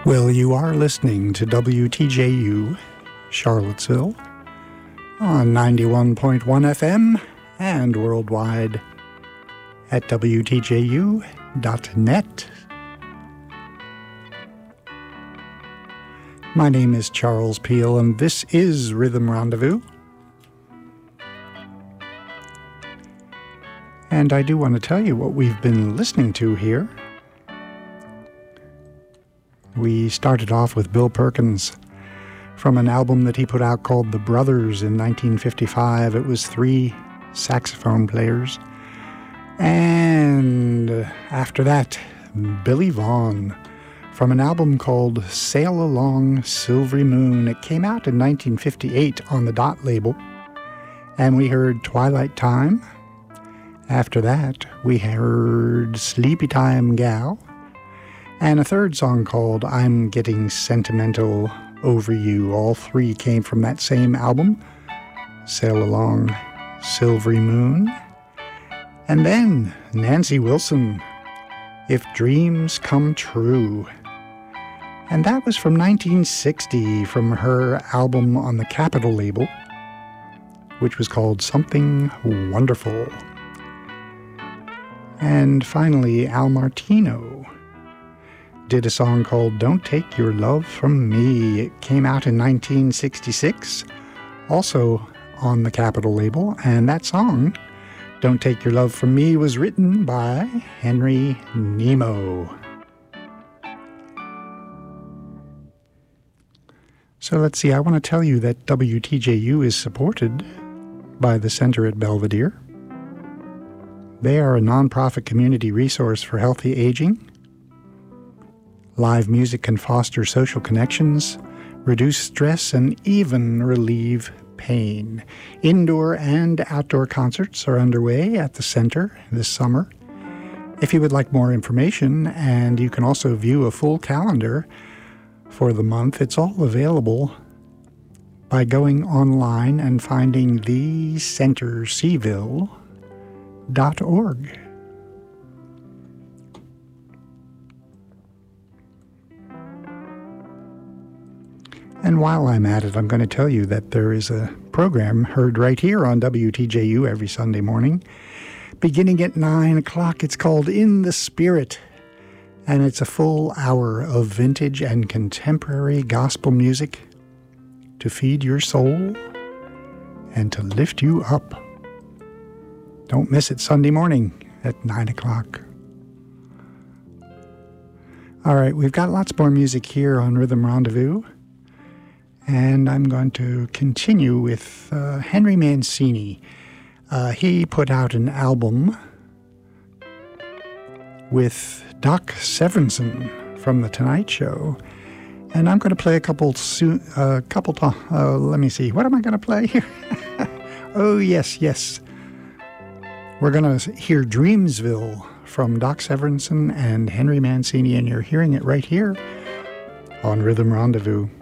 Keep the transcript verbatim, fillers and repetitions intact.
Well, you are listening to W T J U Charlottesville on ninety-one point one F M and worldwide at W T J U dot net. My name is Charles Peel, and this is Rhythm Rendezvous. And I do want to tell you what we've been listening to here. We started off with Bill Perkins from an album that he put out called The Brothers in nineteen fifty-five. It was three saxophone players. And after that, Billy Vaughn from an album called Sail Along Silvery Moon. It came out in nineteen fifty-eight on the Dot label. And we heard Twilight Time. After that, we heard Sleepy Time Gal. And a third song called I'm Getting Sentimental Over You. All three came from that same album, Sail Along Silvery Moon. And then Nancy Wilson, If Dreams Come True. And that was from nineteen sixty, from her album on the Capitol label, which was called Something Wonderful. And finally, Al Martino did a song called Don't Take Your Love From Me. It came out in nineteen sixty-six, also on the Capitol label, and that song, Don't Take Your Love From Me, was written by Henry Nemo. So let's see, I want to tell you that W T J U is supported by the Center at Belvedere. They are a nonprofit community resource for healthy aging. Live music can foster social connections, reduce stress, and even relieve pain. Indoor and outdoor concerts are underway at the center this summer. If you would like more information, and you can also view a full calendar for the month, it's all available by going online and finding the center seville dot org. And while I'm at it, I'm going to tell you that there is a program heard right here on W T J U every Sunday morning, beginning at nine o'clock. It's called In the Spirit, and it's a full hour of vintage and contemporary gospel music to feed your soul and to lift you up. Don't miss it Sunday morning at nine o'clock. All right, we've got lots more music here on Rhythm Rendezvous. And I'm going to continue with uh, Henry Mancini. Uh, he put out an album with Doc Severinsen from The Tonight Show. And I'm going to play a couple, su- uh, couple to- uh, let me see, what am I going to play here? Oh, yes, yes. We're going to hear Dreamsville from Doc Severinsen and Henry Mancini, and you're hearing it right here on Rhythm Rendezvous.